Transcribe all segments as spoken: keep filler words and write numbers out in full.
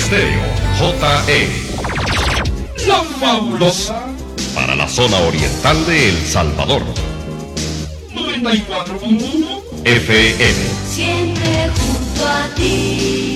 Estéreo J E. La fabulosa. Para la zona oriental de El Salvador. noventa y cuatro punto uno F M. Siempre junto a ti.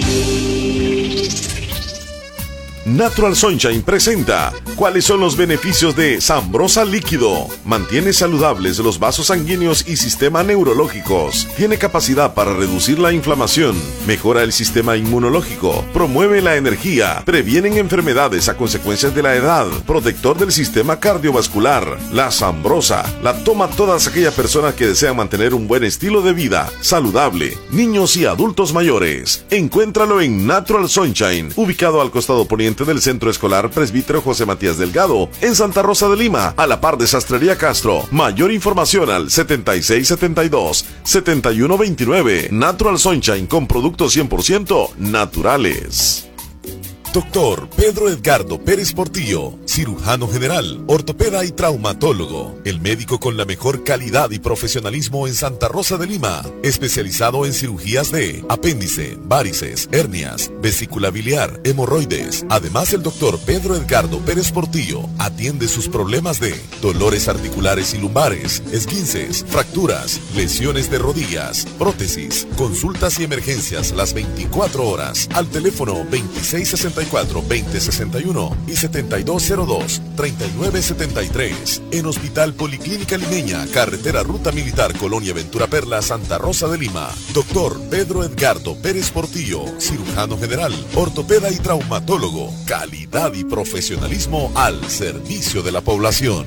Natural Sunshine presenta ¿cuáles son los beneficios de Sambrosa Líquido? Mantiene saludables los vasos sanguíneos y sistema neurológicos. Tiene capacidad para reducir la inflamación, mejora el sistema inmunológico, promueve la energía, previenen enfermedades a consecuencias de la edad, protector del sistema cardiovascular. La Sambrosa la toma todas aquellas personas que desean mantener un buen estilo de vida saludable, niños y adultos mayores. Encuéntralo en Natural Sunshine, ubicado al costado poniente del Centro Escolar Presbítero José Matías Delgado, en Santa Rosa de Lima, a la par de Sastrería Castro. Mayor información al setenta y seis setenta y dos, setenta y uno veintinueve. Natural Sunshine, con productos cien por ciento naturales. Doctor Pedro Edgardo Pérez Portillo, cirujano general, ortopeda y traumatólogo, el médico con la mejor calidad y profesionalismo en Santa Rosa de Lima, especializado en cirugías de apéndice, varices, hernias, vesícula biliar, hemorroides. Además, el doctor Pedro Edgardo Pérez Portillo atiende sus problemas de dolores articulares y lumbares, esguinces, fracturas, lesiones de rodillas, prótesis, consultas y emergencias las veinticuatro horas al teléfono veintiséis sesenta y cuatro, veinte sesenta y uno y setenta y dos cero dos, treinta y nueve setenta y tres. En Hospital Policlínica Limeña, carretera Ruta Militar, Colonia Ventura Perla, Santa Rosa de Lima. Doctor Pedro Edgardo Pérez Portillo, cirujano general, ortopeda y traumatólogo. Calidad y profesionalismo al servicio de la población.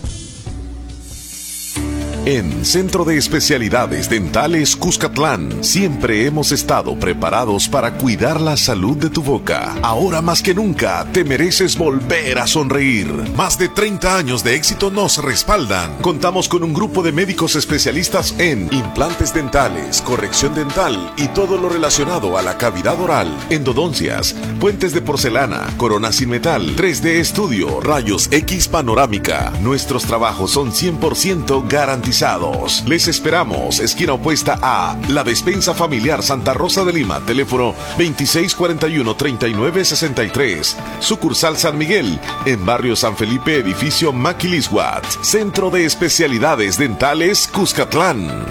En Centro de Especialidades Dentales Cuscatlán, siempre hemos estado preparados para cuidar la salud de tu boca. Ahora más que nunca, te mereces volver a sonreír. Más de treinta años de éxito nos respaldan. Contamos con un grupo de médicos especialistas en implantes dentales, corrección dental y todo lo relacionado a la cavidad oral, endodoncias, puentes de porcelana, coronas sin metal, tres D estudio, rayos X panorámica. Nuestros trabajos son cien por ciento garantizados. Les esperamos, esquina opuesta a La Despensa Familiar Santa Rosa de Lima, teléfono veintiséis cuarenta y uno, treinta y nueve sesenta y tres. Sucursal San Miguel, en barrio San Felipe, edificio Maquilisguat. Centro de Especialidades Dentales Cuscatlán.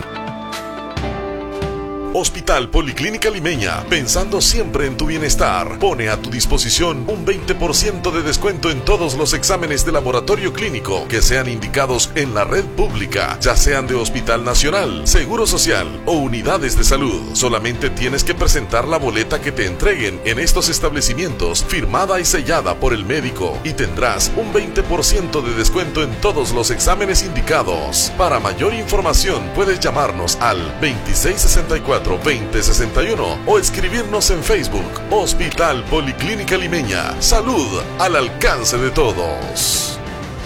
Hospital Policlínica Limeña, pensando siempre en tu bienestar, pone a tu disposición un veinte por ciento de descuento en todos los exámenes de laboratorio clínico que sean indicados en la red pública, ya sean de Hospital Nacional, Seguro Social o unidades de salud. Solamente tienes que presentar la boleta que te entreguen en estos establecimientos, firmada y sellada por el médico, y tendrás un veinte por ciento de descuento en todos los exámenes indicados. Para mayor información puedes llamarnos al veintiséis sesenta y cuatro, veinte sesenta y uno o escribirnos en Facebook. Hospital Policlínica Limeña, salud al alcance de todos.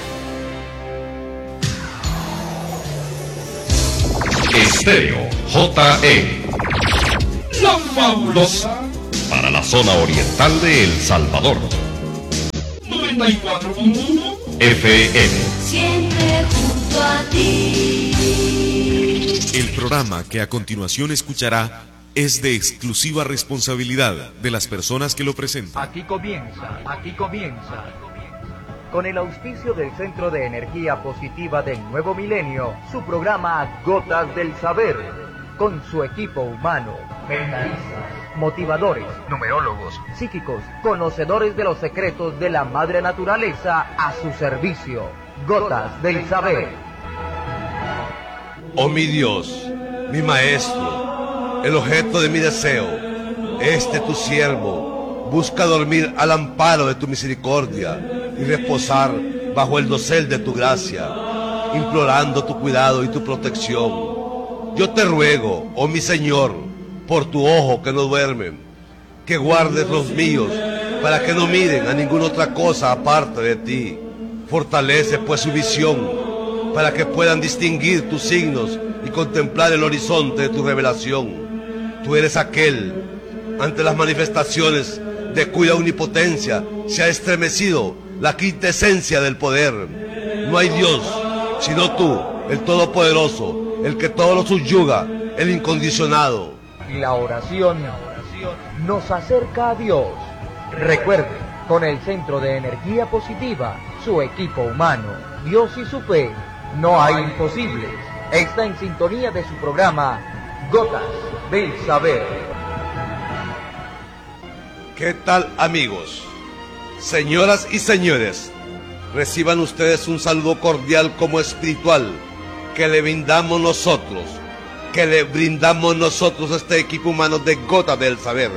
Estéreo J E. La fabulosa. Para la zona oriental de El Salvador. noventa y cuatro punto uno F M. Siempre junto a ti. El programa que a continuación escuchará es de exclusiva responsabilidad de las personas que lo presentan. Aquí comienza, aquí comienza. Con el auspicio del Centro de Energía Positiva del Nuevo Milenio, su programa Gotas del Saber, con su equipo humano, mentalistas, motivadores, numerólogos, psíquicos, conocedores de los secretos de la Madre Naturaleza a su servicio. Gotas del Saber. Oh mi Dios, mi Maestro, el objeto de mi deseo, este tu siervo, busca dormir al amparo de tu misericordia y reposar bajo el dosel de tu gracia, implorando tu cuidado y tu protección. Yo te ruego, oh mi Señor, por tu ojo que no duerme, que guardes los míos para que no miren a ninguna otra cosa aparte de ti. Fortalece pues su visión, para que puedan distinguir tus signos y contemplar el horizonte de tu revelación. Tú eres aquel, ante las manifestaciones de cuya omnipotencia se ha estremecido la quinta esencia del poder. No hay Dios, sino tú, el Todopoderoso, el que todo lo subyuga, el incondicionado. La oración nos acerca a Dios, Recuerde, con el Centro de Energía Positiva, su equipo humano, Dios y su fe, no hay imposibles. Está en sintonía de su programa Gotas del Saber. ¿Qué tal, amigos? Señoras y señores, reciban ustedes un saludo cordial como espiritual que le brindamos nosotros, que le brindamos nosotros a este equipo humano de Gotas del Saber.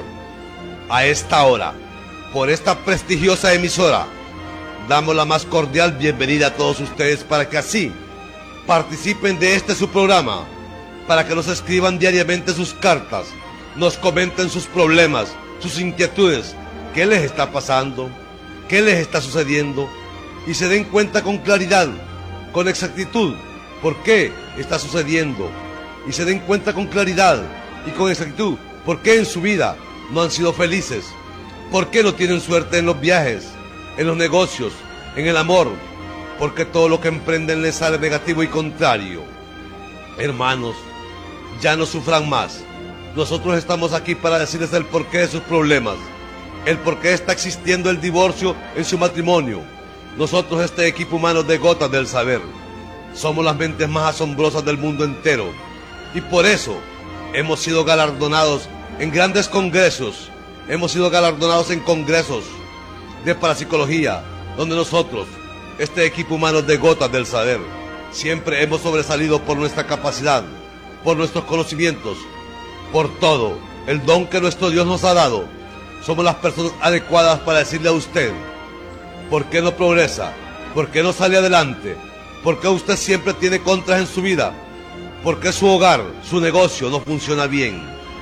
A esta hora, por esta prestigiosa emisora, damos la más cordial bienvenida a todos ustedes para que así participen de este su programa, para que nos escriban diariamente sus cartas, nos comenten sus problemas, sus inquietudes, qué les está pasando, qué les está sucediendo, y se den cuenta con claridad, con exactitud, por qué está sucediendo, y se den cuenta con claridad y con exactitud, por qué en su vida no han sido felices, por qué no tienen suerte en los viajes, en los negocios, en el amor, porque todo lo que emprenden les sale negativo y contrario. Hermanos, ya no sufran más. Nosotros estamos aquí para decirles el porqué de sus problemas, el porqué está existiendo el divorcio en su matrimonio. Nosotros, este equipo humano de Gotas del Saber, somos las mentes más asombrosas del mundo entero, y por eso hemos sido galardonados en grandes congresos, hemos sido galardonados en congresos de parapsicología, donde nosotros, este equipo humano de Gotas del Saber, siempre hemos sobresalido por nuestra capacidad, por nuestros conocimientos, por todo el don que nuestro Dios nos ha dado. Somos las personas adecuadas para decirle a usted por qué no progresa, por qué no sale adelante, por qué usted siempre tiene contras en su vida, por qué su hogar, su negocio no funciona bien.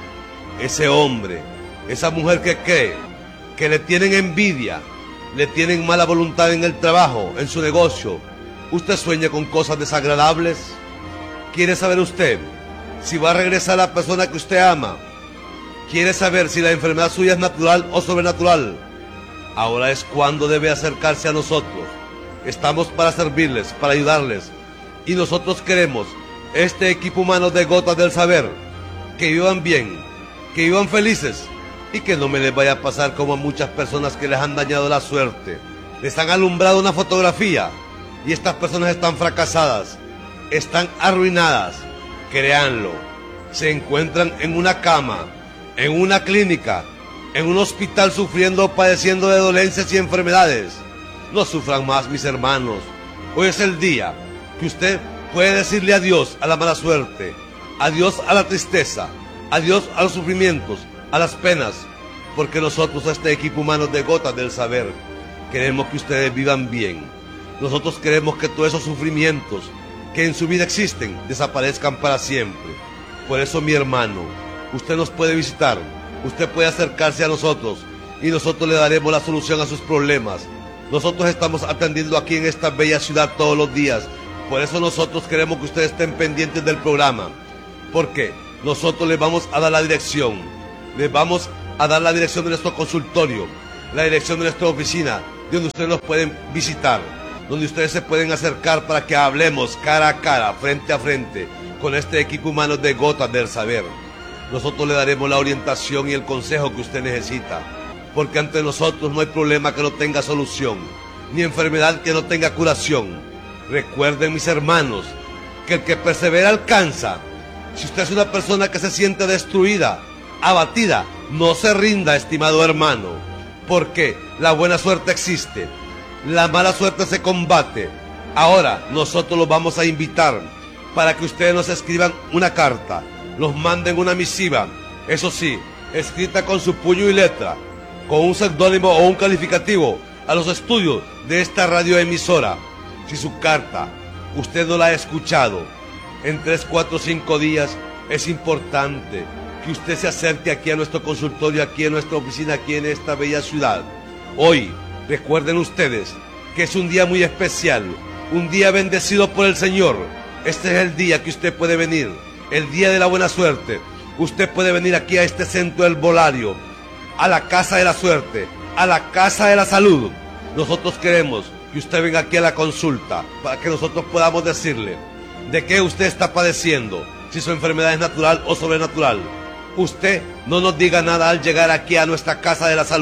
Ese hombre, esa mujer que cree que le tienen envidia, le tienen mala voluntad en el trabajo, en su negocio, usted sueña con cosas desagradables. ¿Quiere saber usted si va a regresar la persona que usted ama? ¿Quiere saber si la enfermedad suya es natural o sobrenatural? Ahora es cuando debe acercarse a nosotros. Estamos para servirles, para ayudarles, y nosotros queremos, este equipo humano de Gotas del Saber, que vivan bien, que vivan felices, y que no me les vaya a pasar como a muchas personas que les han dañado la suerte. Les han alumbrado una fotografía y estas personas están fracasadas, están arruinadas. Créanlo, se encuentran en una cama, en una clínica, en un hospital sufriendo, padeciendo de dolencias y enfermedades. No sufran más, mis hermanos. Hoy es el día que usted puede decirle adiós a la mala suerte, adiós a la tristeza, adiós a los sufrimientos, a las penas, porque nosotros, este equipo humano de Gotas del Saber, queremos que ustedes vivan bien. Nosotros queremos que todos esos sufrimientos que en su vida existen desaparezcan para siempre. Por eso, mi hermano, usted nos puede visitar, usted puede acercarse a nosotros y nosotros le daremos la solución a sus problemas. Nosotros estamos atendiendo aquí en esta bella ciudad todos los días. Por eso nosotros queremos que ustedes estén pendientes del programa, porque nosotros les vamos a dar la dirección, les vamos a dar la dirección de nuestro consultorio, la dirección de nuestra oficina, donde ustedes nos pueden visitar, donde ustedes se pueden acercar para que hablemos cara a cara, frente a frente, con este equipo humano de Gotas del Saber. Nosotros le daremos la orientación y el consejo que usted necesita, porque ante nosotros no hay problema que no tenga solución, ni enfermedad que no tenga curación. Recuerden, mis hermanos, que el que persevera alcanza. Si usted es una persona que se siente destruida, abatida, no se rinda, estimado hermano, porque la buena suerte existe, la mala suerte se combate. Ahora nosotros los vamos a invitar para que ustedes nos escriban una carta, nos manden una misiva, eso sí, escrita con su puño y letra, con un seudónimo o un calificativo, a los estudios de esta radioemisora. Si su carta usted no la ha escuchado en tres, cuatro, cinco días, es importante que usted se acerque aquí a nuestro consultorio, aquí en nuestra oficina, aquí en esta bella ciudad. Hoy, recuerden ustedes que es un día muy especial, un día bendecido por el Señor. Este es el día que usted puede venir, el día de la buena suerte. Usted puede venir aquí a este centro herbolario, a la casa de la suerte, a la casa de la salud. Nosotros queremos que usted venga aquí a la consulta para que nosotros podamos decirle de qué usted está padeciendo, si su enfermedad es natural o sobrenatural. Usted no nos diga nada al llegar aquí a nuestra casa de la salud.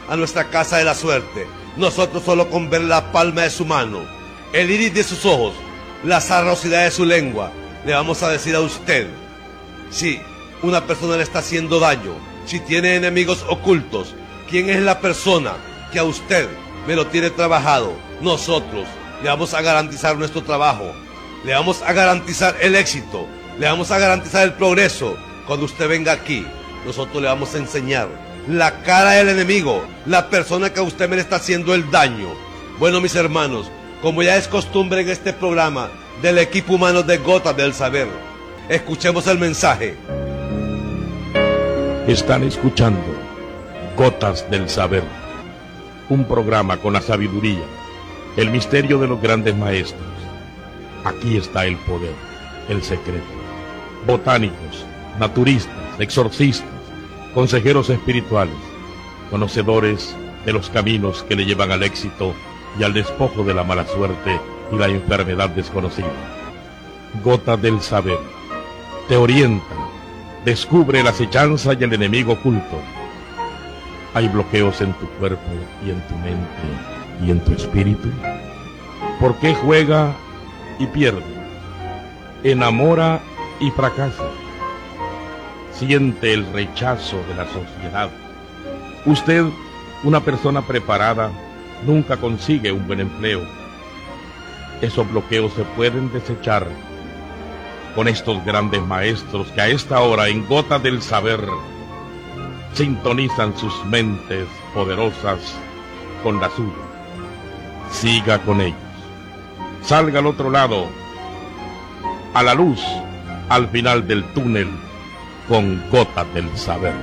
a nuestra casa de la suerte. Nosotros solo con ver la palma de su mano, el iris de sus ojos, la sarrosidad de su lengua, le vamos a decir a usted si una persona le está haciendo daño, si tiene enemigos ocultos, quién es la persona que a usted me lo tiene trabajado. Nosotros le vamos a garantizar nuestro trabajo, le vamos a garantizar el éxito, le vamos a garantizar el progreso. Cuando usted venga aquí, nosotros le vamos a enseñar la cara del enemigo, la persona que a usted me le está haciendo el daño. Bueno, mis hermanos, como ya es costumbre en este programa del equipo humano de Gotas del Saber, escuchemos el mensaje. Están escuchando Gotas del Saber, un programa con la sabiduría, el misterio de los grandes maestros. Aquí está el poder, el secreto. Botánicos, naturistas, exorcistas, consejeros espirituales, conocedores de los caminos que le llevan al éxito y al despojo de la mala suerte y la enfermedad desconocida. Gotas del Saber te orientan, descubre la acechanza y el enemigo oculto. ¿Hay bloqueos en tu cuerpo y en tu mente y en tu espíritu? ¿Por qué juega y pierde? ¿Enamora y fracasa? Siente el rechazo de la sociedad. Usted, una persona preparada, nunca consigue un buen empleo. Esos bloqueos se pueden desechar con estos grandes maestros que a esta hora en Gotas del Saber sintonizan sus mentes poderosas con la suya. Siga con ellos. Salga al otro lado, a la luz, al final del túnel, con Gotas del Saber.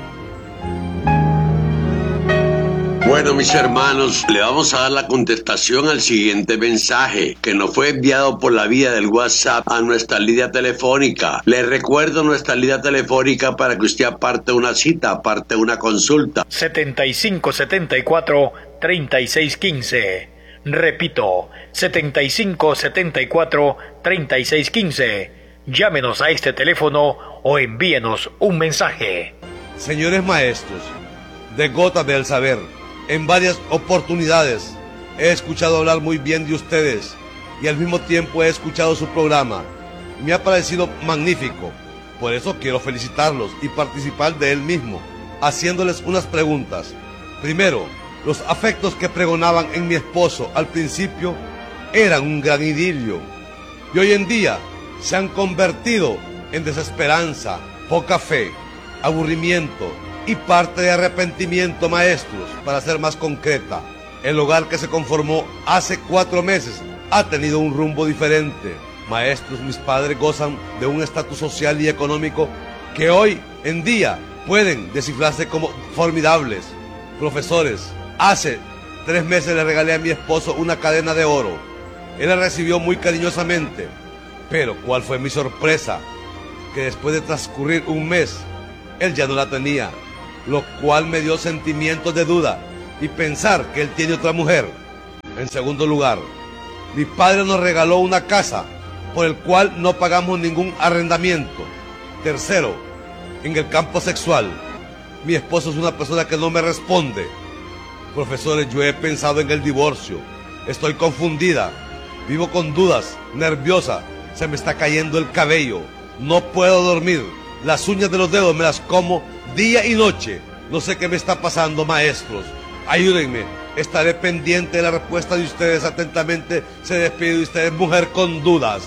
Bueno, mis hermanos, le vamos a dar la contestación al siguiente mensaje que nos fue enviado por la vía del WhatsApp a nuestra línea telefónica. Les recuerdo nuestra línea telefónica para que usted aparte una cita, aparte una consulta. setenta y cinco setenta y cuatro treinta y seis quince. Repito, setenta y cinco setenta y cuatro treinta y seis quince. Llámenos a este teléfono o envíenos un mensaje. Señores maestros de Gotas del Saber, en varias oportunidades he escuchado hablar muy bien de ustedes y al mismo tiempo he escuchado su programa. Me ha parecido magnífico, por eso quiero felicitarlos y participar de él mismo, haciéndoles unas preguntas. Primero, los afectos que pregonaban en mi esposo al principio eran un gran idilio y hoy en día se han convertido en desesperanza, poca fe, aburrimiento y parte de arrepentimiento, maestros. Para ser más concreta, el hogar que se conformó hace cuatro meses ha tenido un rumbo diferente. Maestros, mis padres gozan de un estatus social y económico que hoy en día pueden descifrarse como formidables. Profesores, hace tres meses le regalé a mi esposo una cadena de oro. Él la recibió muy cariñosamente, pero ¿cuál fue mi sorpresa? Que después de transcurrir un mes, él ya no la tenía, lo cual me dio sentimientos de duda y pensar que él tiene otra mujer. En segundo lugar, mi padre nos regaló una casa por el cual no pagamos ningún arrendamiento. Tercero, en el campo sexual, mi esposo es una persona que no me responde. Profesores, yo he pensado en el divorcio, estoy confundida, vivo con dudas, nerviosa, se me está cayendo el cabello, no puedo dormir, las uñas de los dedos me las como día y noche. No sé qué me está pasando, maestros. Ayúdenme, estaré pendiente de la respuesta de ustedes. Atentamente se despide de ustedes, mujer con dudas.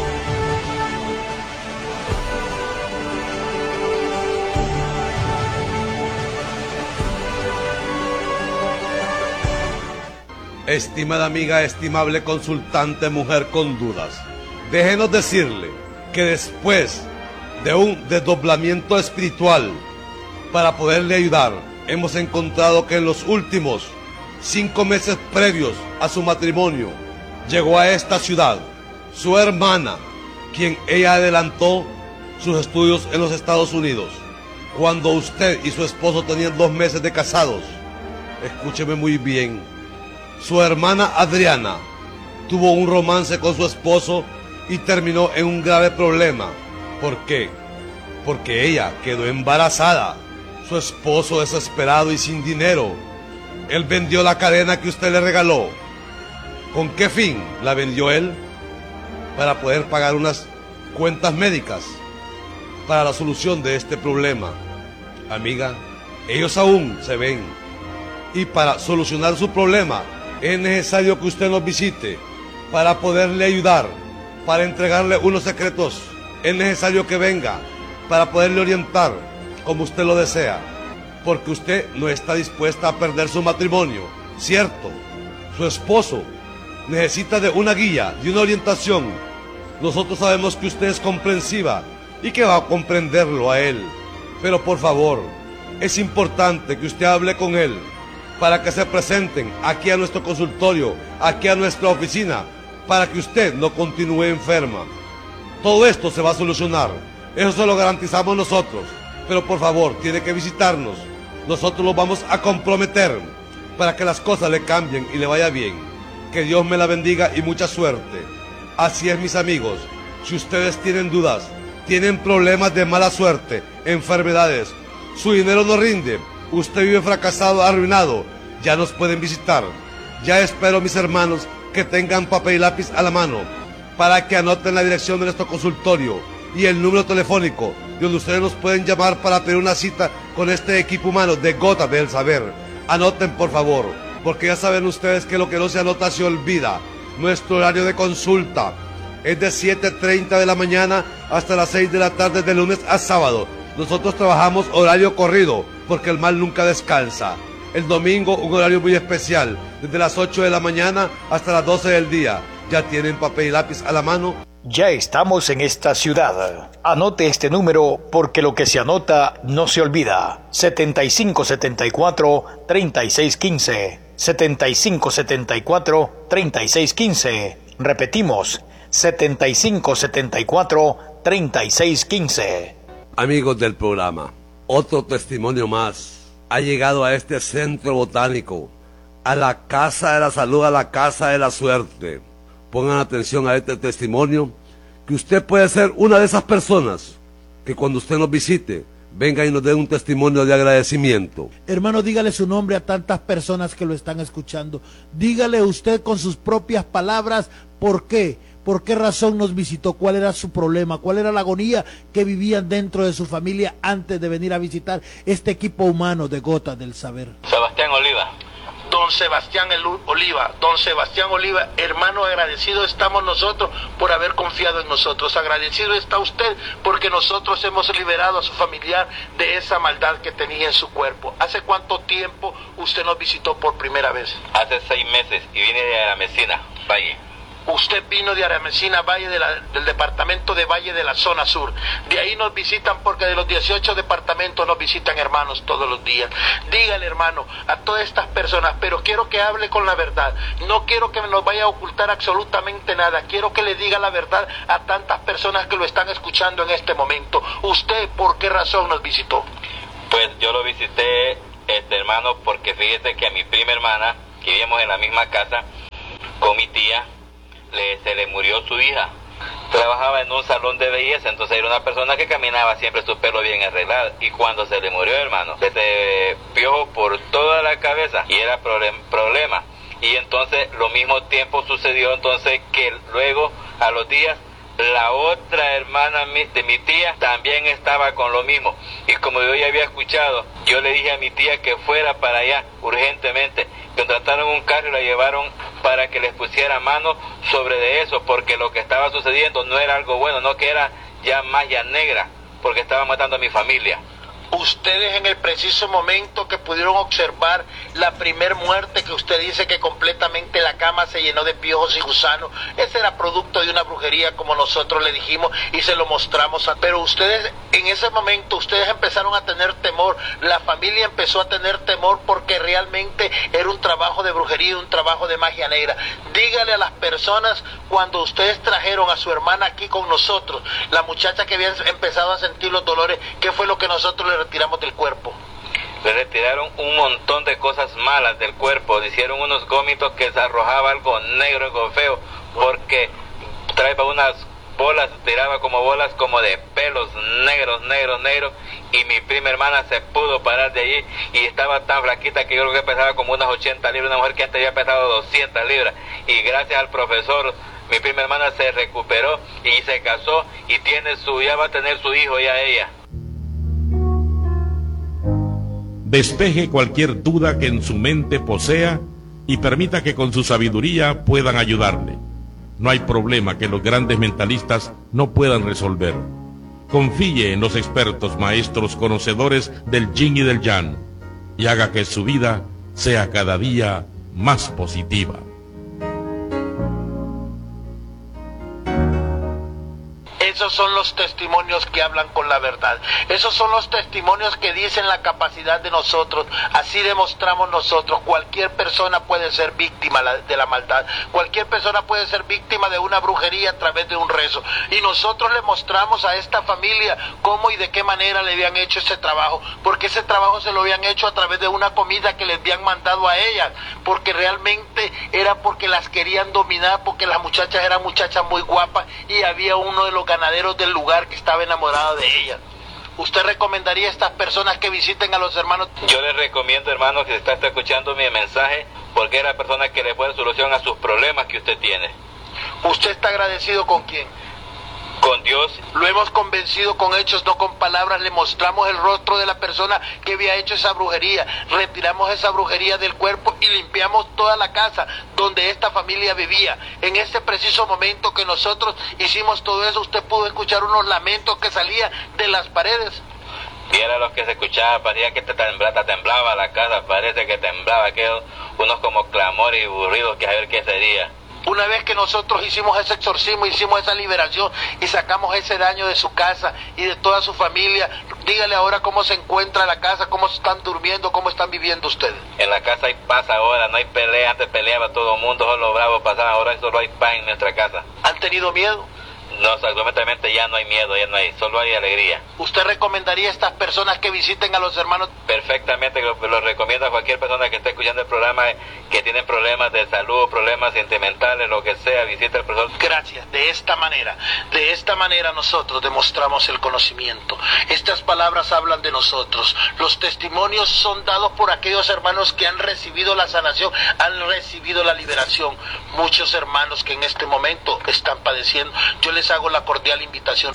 Estimada amiga, estimable consultante, mujer con dudas, déjenos decirle que después de un desdoblamiento espiritual para poderle ayudar, hemos encontrado que en los últimos cinco meses previos a su matrimonio llegó a esta ciudad su hermana, quien ella adelantó sus estudios en los Estados Unidos. Cuando usted y su esposo tenían dos meses de casados, escúcheme muy bien, su hermana Adriana tuvo un romance con su esposo y terminó en un grave problema. ¿Por qué? Porque ella quedó embarazada. Su esposo, desesperado y sin dinero, Él vendió la cadena que usted le regaló. ¿Con qué fin la vendió él? Para poder pagar unas cuentas médicas para la solución de este problema. Amiga, ellos aún se ven. Y para solucionar su problema es necesario que usted nos visite para poderle ayudar, para entregarle unos secretos. Es necesario que venga para poderle orientar como usted lo desea, porque usted no está dispuesta a perder su matrimonio, ¿cierto? Su esposo necesita de una guía, de una orientación. Nosotros sabemos que usted es comprensiva y que va a comprenderlo a él, pero por favor, es importante que usted hable con él para que se presenten aquí a nuestro consultorio, aquí a nuestra oficina, para que usted no continúe enferma. Todo esto se va a solucionar, eso se lo garantizamos nosotros, pero por favor, tiene que visitarnos. Nosotros lo vamos a comprometer para que las cosas le cambien y le vaya bien. Que Dios me la bendiga y mucha suerte. Así es, mis amigos, si ustedes tienen dudas, tienen problemas de mala suerte, enfermedades, su dinero no rinde, usted vive fracasado, arruinado, ya nos pueden visitar. Ya espero, mis hermanos, que tengan papel y lápiz a la mano para que anoten la dirección de nuestro consultorio y el número telefónico donde ustedes nos pueden llamar para pedir una cita con este equipo humano de Gotas del Saber. Anoten, por favor, porque ya saben ustedes que lo que no se anota se olvida. Nuestro horario de consulta es de siete treinta de la mañana hasta las seis de la tarde, de lunes a sábado. Nosotros trabajamos horario corrido porque el mal nunca descansa. El domingo un horario muy especial, desde las ocho de la mañana hasta las doce del día. ¿Ya tienen papel y lápiz a la mano? Ya estamos en esta ciudad. Anote este número porque lo que se anota no se olvida. setenta y cinco setenta y cuatro, treinta y seis quince. setenta y cinco setenta y cuatro, treinta y seis quince. Repetimos, setenta y cinco setenta y cuatro, treinta y seis quince. Amigos del programa, otro testimonio más ha llegado a este centro botánico, a la Casa de la Salud, a la Casa de la Suerte. Pongan atención a este testimonio, que usted puede ser una de esas personas que cuando usted nos visite, venga y nos dé un testimonio de agradecimiento. Hermano, dígale su nombre a tantas personas que lo están escuchando. Dígale usted con sus propias palabras por qué, por qué razón nos visitó, cuál era su problema, cuál era la agonía que vivían dentro de su familia antes de venir a visitar este equipo humano de Gotas del Saber. Sebastián Oliva. Don Sebastián Oliva, don Sebastián Oliva, hermano, agradecido estamos nosotros por haber confiado en nosotros, agradecido está usted porque nosotros hemos liberado a su familiar de esa maldad que tenía en su cuerpo. ¿Hace cuánto tiempo usted nos visitó por primera vez? Hace seis meses y vine de Aramesina, Valle. Usted vino de Aramesina, Valle de la, del departamento de Valle de la zona sur. De ahí nos visitan porque de los dieciocho departamentos nos visitan hermanos todos los días. Dígale, hermano, a todas estas personas, pero quiero que hable con la verdad. No quiero que nos vaya a ocultar absolutamente nada. Quiero que le diga la verdad a tantas personas que lo están escuchando en este momento. ¿Usted por qué razón nos visitó? Pues yo lo visité, este hermano, porque fíjese que a mi prima hermana, que vivíamos en la misma casa, con mi tía, Le, se le murió su hija. Trabajaba en un salón de belleza, entonces era una persona que caminaba siempre su pelo bien arreglado, y cuando se le murió, hermano, se le piojo por toda la cabeza y era problem, problema. Y entonces lo mismo tiempo sucedió entonces que luego a los días la otra hermana de mi tía también estaba con lo mismo, y como yo ya había escuchado, yo le dije a mi tía que fuera para allá urgentemente. Contrataron un carro y la llevaron para que les pusiera mano sobre de eso, porque lo que estaba sucediendo no era algo bueno, no, que era ya magia negra, porque estaba matando a mi familia. Ustedes en el preciso momento que pudieron observar la primer muerte que usted dice que completamente la cama se llenó de piojos y gusanos, ese era producto de una brujería, como nosotros le dijimos y se lo mostramos a... Pero ustedes en ese momento ustedes empezaron a tener temor, la familia empezó a tener temor porque realmente era un trabajo de brujería, un trabajo de magia negra. Dígale a las personas, cuando ustedes trajeron a su hermana aquí con nosotros, la muchacha que había empezado a sentir los dolores, ¿qué fue lo que nosotros le retiramos del cuerpo? Le retiraron un montón de cosas malas del cuerpo, le hicieron unos gómitos que se arrojaba algo negro, algo feo, porque traía unas bolas, tiraba como bolas como de pelos negros, negros, negros, y mi prima hermana se pudo parar de allí y estaba tan flaquita que yo creo que pesaba como unas ochenta libras, una mujer que antes había pesado doscientas libras, y gracias al profesor mi prima hermana se recuperó y se casó y tiene su, ya va a tener su hijo ya ella. Despeje cualquier duda que en su mente posea y permita que con su sabiduría puedan ayudarle. No hay problema que los grandes mentalistas no puedan resolver. Confíe en los expertos maestros conocedores del yin y del yang y haga que su vida sea cada día más positiva. Esos son los testimonios que hablan con la verdad. Esos son los testimonios que dicen la capacidad de nosotros. Así demostramos nosotros. Cualquier persona puede ser víctima de la maldad. Cualquier persona puede ser víctima de una brujería a través de un rezo. Y nosotros le mostramos a esta familia cómo y de qué manera le habían hecho ese trabajo. Porque ese trabajo se lo habían hecho a través de una comida que les habían mandado a ellas. Porque realmente era porque las querían dominar, porque las muchachas eran muchachas muy guapas y había uno de los ganaderos del lugar que estaba enamorado de ella. ¿Usted recomendaría a estas personas que visiten a los hermanos? Yo les recomiendo, hermano, que está, está escuchando mi mensaje, porque es la persona que le puede dar solución a sus problemas que usted tiene. ¿Usted está agradecido con quién? Con Dios. Lo hemos convencido con hechos, no con palabras. Le mostramos el rostro de la persona que había hecho esa brujería. Retiramos esa brujería del cuerpo y limpiamos toda la casa donde esta familia vivía. En ese preciso momento que nosotros hicimos todo eso, usted pudo escuchar unos lamentos que salían de las paredes. Viera los que se escuchaba, parecía que te temblaba, temblaba la casa, parece que temblaba, aquellos, unos como clamores y burridos que a ver qué sería. Una vez que nosotros hicimos ese exorcismo, hicimos esa liberación y sacamos ese daño de su casa y de toda su familia, dígale ahora cómo se encuentra la casa, cómo están durmiendo, cómo están viviendo ustedes. En la casa hay paz ahora, no hay pelea, antes peleaba todo el mundo, solo bravos pasaban, ahora solo hay paz en nuestra casa. ¿Han tenido miedo? No, actualmente ya no hay miedo, ya no hay, solo hay alegría. ¿Usted recomendaría a estas personas que visiten a los hermanos? Perfectamente, lo, lo recomiendo a cualquier persona que esté escuchando el programa, que tiene problemas de salud, problemas sentimentales, lo que sea, visita al profesor. Gracias, de esta manera, de esta manera nosotros demostramos el conocimiento. Estas palabras hablan de nosotros. Los testimonios son dados por aquellos hermanos que han recibido la sanación, han recibido la liberación. Muchos hermanos que en este momento están padeciendo. Yo les hago la cordial invitación.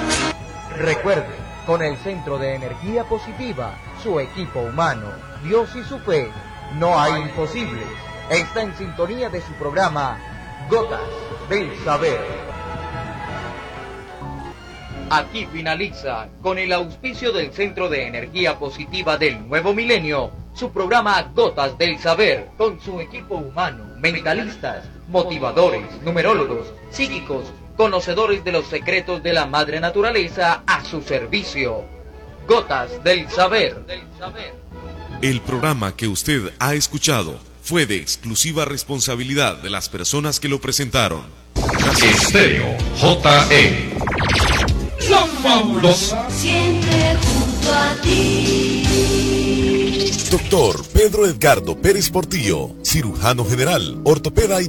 Recuerde, con el Centro de Energía Positiva, su equipo humano, Dios y su fe, no hay imposibles. Está en sintonía de su programa Gotas del Saber. Aquí finaliza, con el auspicio del Centro de Energía Positiva del Nuevo Milenio, su programa Gotas del Saber, con su equipo humano, mentalistas, motivadores, numerólogos, psíquicos, conocedores de los secretos de la madre naturaleza a su servicio. Gotas del Saber. El programa que usted ha escuchado fue de exclusiva responsabilidad de las personas que lo presentaron. Estéreo J E. La fabulosa. Siempre junto a ti. Doctor Pedro Edgardo Pérez Portillo, cirujano general, ortopeda y